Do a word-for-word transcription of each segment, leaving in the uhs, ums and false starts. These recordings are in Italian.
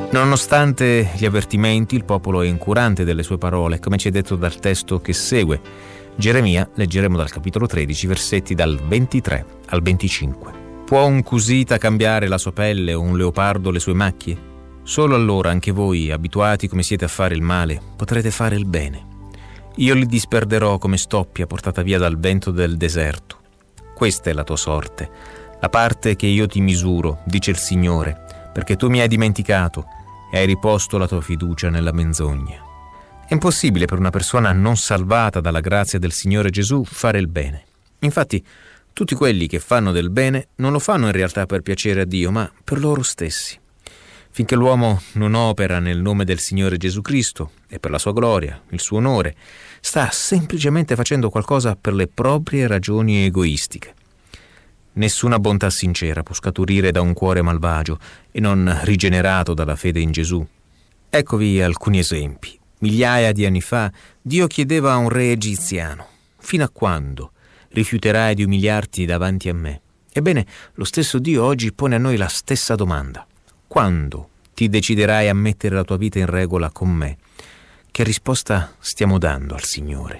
Nonostante gli avvertimenti, il popolo è incurante delle sue parole, come ci è detto dal testo che segue. Geremia, leggeremo dal capitolo tredici, versetti dal ventitré al venticinque. Può un cusita cambiare la sua pelle o un leopardo le sue macchie? Solo allora anche voi, abituati come siete a fare il male, potrete fare il bene. Io li disperderò come stoppia portata via dal vento del deserto. Questa è la tua sorte, la parte che io ti misuro, dice il Signore, perché tu mi hai dimenticato e hai riposto la tua fiducia nella menzogna. È impossibile per una persona non salvata dalla grazia del Signore Gesù fare il bene. Infatti, tutti quelli che fanno del bene non lo fanno in realtà per piacere a Dio, ma per loro stessi. Finché l'uomo non opera nel nome del Signore Gesù Cristo e per la sua gloria, il suo onore, sta semplicemente facendo qualcosa per le proprie ragioni egoistiche. Nessuna bontà sincera può scaturire da un cuore malvagio e non rigenerato dalla fede in Gesù. Eccovi alcuni esempi. Migliaia di anni fa Dio chiedeva a un re egiziano: «Fino a quando rifiuterai di umiliarti davanti a me?» Ebbene, lo stesso Dio oggi pone a noi la stessa domanda. Quando ti deciderai a mettere la tua vita in regola con me? Che risposta stiamo dando al Signore?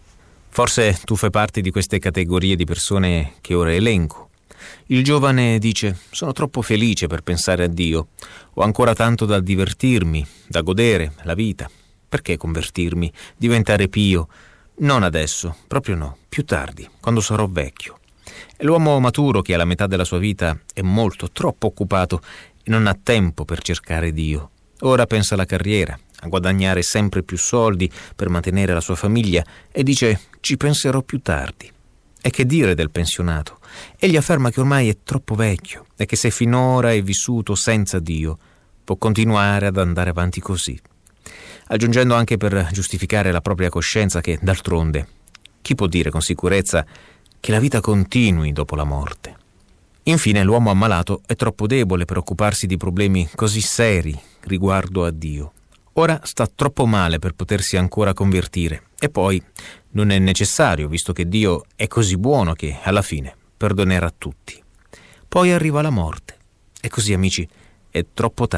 Forse tu fai parte di queste categorie di persone che ora elenco. Il giovane dice: «Sono troppo felice per pensare a Dio. Ho ancora tanto da divertirmi, da godere la vita. Perché convertirmi, diventare pio? Non adesso, proprio no, più tardi, quando sarò vecchio». È l'uomo maturo che alla metà della sua vita è molto, troppo occupato e non ha tempo per cercare Dio. Ora pensa alla carriera, a guadagnare sempre più soldi per mantenere la sua famiglia e dice: «Ci penserò più tardi». E che dire del pensionato? Egli afferma che ormai è troppo vecchio e che se finora è vissuto senza Dio può continuare ad andare avanti così, aggiungendo anche per giustificare la propria coscienza che, d'altronde, chi può dire con sicurezza che la vita continui dopo la morte? Infine, l'uomo ammalato è troppo debole per occuparsi di problemi così seri riguardo a Dio. Ora sta troppo male per potersi ancora convertire, e poi non è necessario, visto che Dio è così buono che, alla fine, perdonerà tutti. Poi arriva la morte. E così, amici, è troppo tardi.